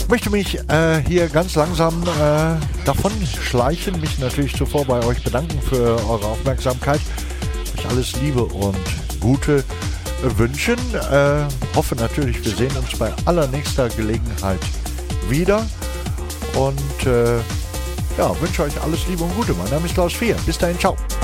Möchte mich hier ganz langsam davon schleichen, mich natürlich zuvor bei euch bedanken für eure Aufmerksamkeit, euch alles Liebe und Gute wünschen. Hoffe natürlich, wir sehen uns bei allernächster Gelegenheit wieder und wünsche euch alles Liebe und Gute. Mein Name ist Klaus Vier. Bis dahin, ciao.